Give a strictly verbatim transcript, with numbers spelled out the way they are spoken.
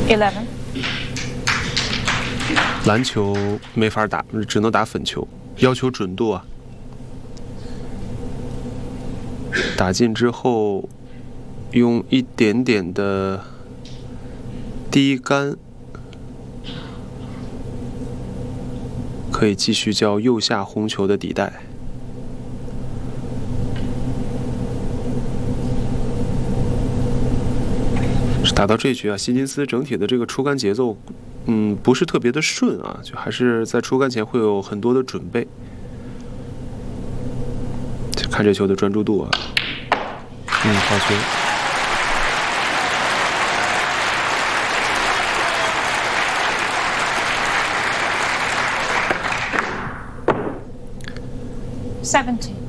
Eleven. 篮球没法打，只能打粉球，要求准度啊。打进之后，用一点点的低杆，可以继续叫右下红球的底带。打到这局啊，希金斯整体的这个出杆节奏，嗯，不是特别的顺啊，就还是在出杆前会有很多的准备。看这球的专注度啊，嗯，好球。 Seventy.